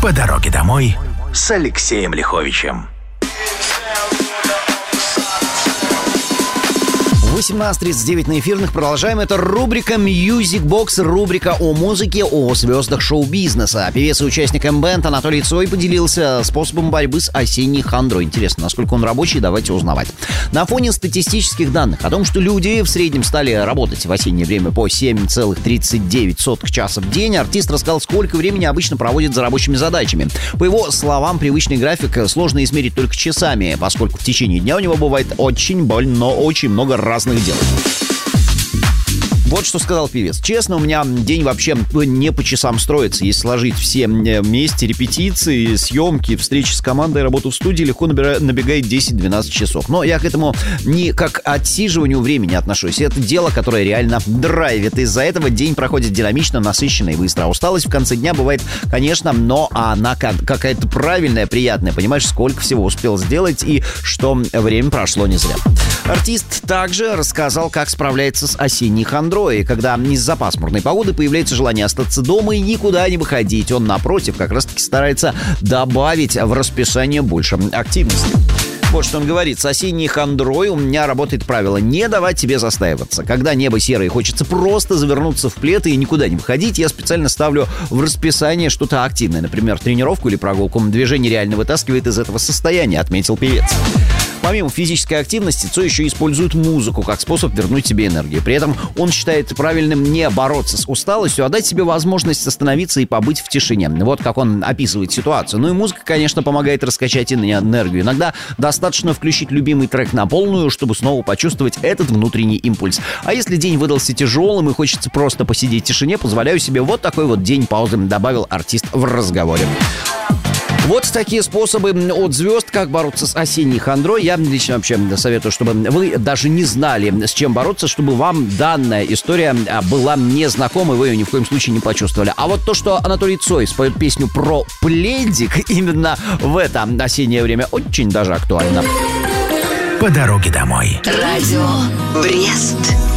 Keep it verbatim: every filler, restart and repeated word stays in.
По дороге домой с Алексеем Лиховичем. восемнадцать тридцать девять на эфирных. Продолжаем. Это рубрика Music Box, рубрика о музыке, о звездах шоу-бизнеса. Певец и участник M-Band Анатолий Цой поделился способом борьбы с осенней хандрой. Интересно, насколько он рабочий, давайте узнавать. На фоне статистических данных о том, что люди в среднем стали работать в осеннее время по семь целых тридцать девять сотых часа в день, артист рассказал, сколько времени обычно проводит за рабочими задачами. По его словам, привычный график сложно измерить только часами, поскольку в течение дня у него бывает очень больно, но очень много разных дел. Вот что сказал певец. Честно, у меня день вообще не по часам строится. Если сложить все вместе репетиции, съемки, встречи с командой, работу в студии, легко набира... набегает десять-двенадцать часов. Но я к этому не как отсиживанию времени отношусь. Это дело, которое реально драйвит. Из-за этого день проходит динамично, насыщенно и быстро. А усталость в конце дня бывает, конечно, но она какая-то правильная, приятная. Понимаешь, сколько всего успел сделать и что время прошло не зря. Артист также рассказал, как справляется с осенней хандрой, когда из-за пасмурной погоды появляется желание остаться дома и никуда не выходить. Он, напротив, как раз-таки старается добавить в расписание больше активности. Вот что он говорит. С осенней хандрой у меня работает правило не давать себе застаиваться. Когда небо серое и хочется просто завернуться в плед и никуда не выходить, я специально ставлю в расписание что-то активное. Например, тренировку или прогулку. Движение реально вытаскивает из этого состояния, отметил певец. Помимо физической активности, Цой еще использует музыку как способ вернуть себе энергию. При этом он считает правильным не бороться с усталостью, а дать себе возможность остановиться и побыть в тишине. Вот как он описывает ситуацию. Ну и музыка, конечно, помогает раскачать энергию. Иногда достаточно включить любимый трек на полную, чтобы снова почувствовать этот внутренний импульс. А если день выдался тяжелым и хочется просто посидеть в тишине, позволяю себе вот такой вот день паузы, добавил артист в разговоре. Вот такие способы от звезд, как бороться с осенней хандрой. Я лично вообще советую, чтобы вы даже не знали, с чем бороться, чтобы вам данная история была незнакома, и вы ее ни в коем случае не почувствовали. А вот то, что Анатолий Цой споет песню про пледик именно в это осеннее время, очень даже актуально. По дороге домой. Радио Брест.